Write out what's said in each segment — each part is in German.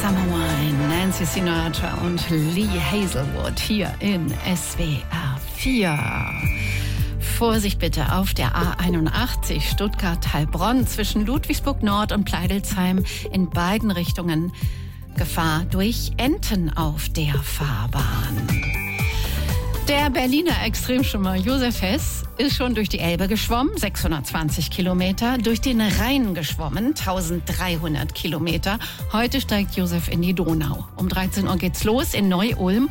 Summer Wine, Nancy Sinatra und Lee Hazelwood hier in SWR 4. Vorsicht bitte auf der A81 Stuttgart-Heilbronn zwischen Ludwigsburg Nord und Pleidelsheim in beiden Richtungen. Gefahr durch Enten auf der Fahrbahn. Der Berliner Extremschwimmer Josef Hess ist schon durch die Elbe geschwommen, 620 Kilometer, durch den Rhein geschwommen, 1300 Kilometer. Heute steigt Josef in die Donau. Um 13 Uhr geht's los in Neu-Ulm.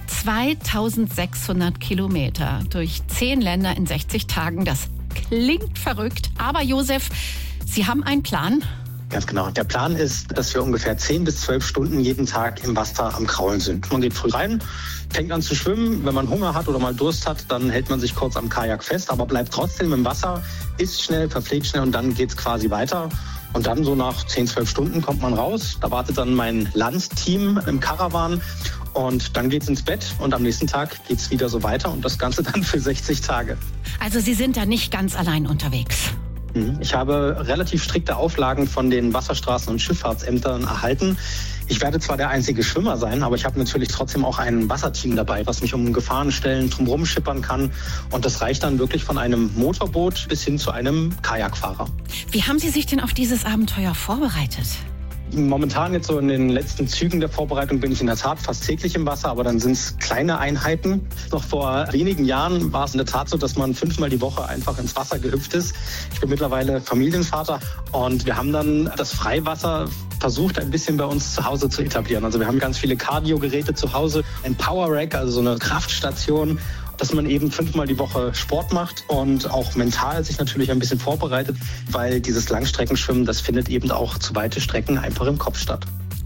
2600 Kilometer durch 10 Länder in 60 Tagen. Das klingt verrückt, aber Josef, Sie haben einen Plan? Ganz genau. Der Plan ist, dass wir ungefähr 10 bis 12 Stunden jeden Tag im Wasser am Kraulen sind. Man geht früh rein, fängt an zu schwimmen. Wenn man Hunger hat oder mal Durst hat, dann hält man sich kurz am Kajak fest, aber bleibt trotzdem im Wasser, isst schnell, verpflegt schnell und dann geht's quasi weiter. Und dann so nach 10, 12 Stunden kommt man raus. Da wartet dann mein Landsteam im Karawan. Und dann geht's ins Bett und am nächsten Tag geht's wieder so weiter und das Ganze dann für 60 Tage. Also Sie sind da nicht ganz allein unterwegs? Ich habe relativ strikte Auflagen von den Wasserstraßen- und Schifffahrtsämtern erhalten. Ich werde zwar der einzige Schwimmer sein, aber ich habe natürlich trotzdem auch ein Wasserteam dabei, was mich um Gefahrenstellen drumherum schippern kann. Und das reicht dann wirklich von einem Motorboot bis hin zu einem Kajakfahrer. Wie haben Sie sich denn auf dieses Abenteuer vorbereitet? Momentan jetzt so in den letzten Zügen der Vorbereitung bin ich in der Tat fast täglich im Wasser, aber dann sind es kleine Einheiten. Noch vor wenigen Jahren war es in der Tat so, dass man 5-mal die Woche einfach ins Wasser gehüpft ist. Ich bin mittlerweile Familienvater und wir haben dann das Freiwasser versucht, ein bisschen bei uns zu Hause zu etablieren. Also wir haben ganz viele Cardio-Geräte zu Hause, ein Power Rack, also so eine Kraftstation, dass man eben 5-mal die Woche Sport macht und auch mental sich natürlich ein bisschen vorbereitet, weil dieses Langstreckenschwimmen, das findet eben auch zu weite Strecken einfach im Kopf statt.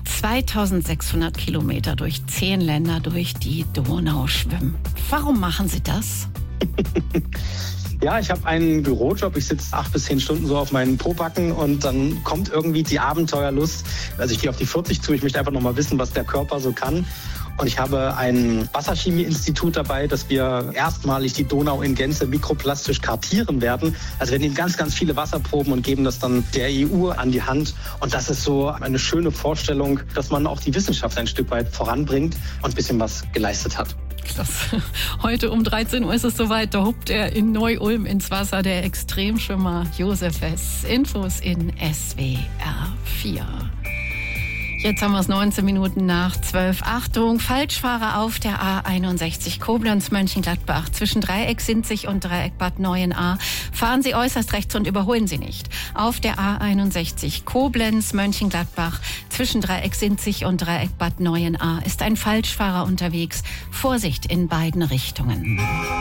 2600 Kilometer durch 10 Länder durch die Donau schwimmen. Warum machen Sie das? Ja, ich habe einen Bürojob. Ich sitze 8 bis 10 Stunden so auf meinen Pobacken und dann kommt irgendwie die Abenteuerlust. Also ich gehe auf die 40 zu. Ich möchte einfach noch mal wissen, was der Körper so kann. Und ich habe ein Wasserchemie-Institut dabei, dass wir erstmalig die Donau in Gänze mikroplastisch kartieren werden. Also wir nehmen ganz, ganz viele Wasserproben und geben das dann der EU an die Hand. Und das ist so eine schöne Vorstellung, dass man auch die Wissenschaft ein Stück weit voranbringt und ein bisschen was geleistet hat. Klasse. Heute um 13 Uhr ist es soweit. Da hupt er in Neu-Ulm ins Wasser, der Extremschwimmer Josef Hess. Infos in SWR 4. Jetzt haben wir es 19 Minuten nach 12. Achtung, Falschfahrer auf der A61 Koblenz-Mönchengladbach. Zwischen Dreieck Sinzig und Dreieck Bad Neuenahr fahren Sie äußerst rechts und überholen Sie nicht. Auf der A61 Koblenz-Mönchengladbach zwischen Dreieck Sinzig und Dreieck Bad Neuenahr ist ein Falschfahrer unterwegs. Vorsicht in beiden Richtungen.